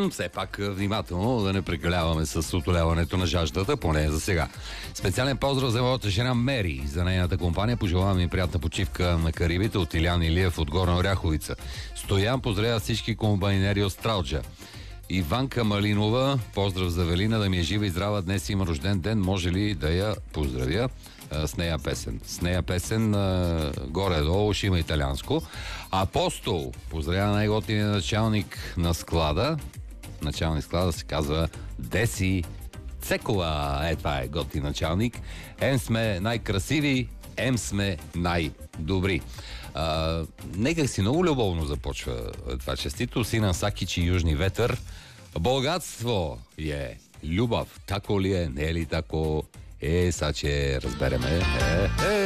Все пак внимателно да не прекаляваме с утоляването на жаждата, поне за сега. Специален поздрав за моята жена Мери, за нейната компания. Пожелавам ми приятна почивка на Карибите от Илян Илиев от Горна Оряховица. Стоян поздравя всички комбайнери от Стралджа. Иванка Малинова, поздрав за Велина, да ми е жива и здрава, днес има рожден ден, може ли да я поздравя с нея песен? С нея песен горе-долу ще има италианско. Апостол, поздравя най-готиния началник на склада. Началник склада се казва Деси Цекова. Това е готин началник. Ем сме най-красиви, ем сме най-добри. Некак си много любовно започва това честито. Сина Сакич и Южни ветър. Богатство е любов. Тако ли е? Не е ли тако? Са че разбереме.